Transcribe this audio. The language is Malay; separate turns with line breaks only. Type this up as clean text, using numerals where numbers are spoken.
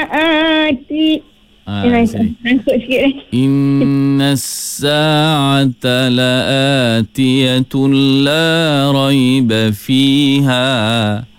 Sangkut sikit ni.
Inna as-sa'ata la'atiyatun la raiba fiha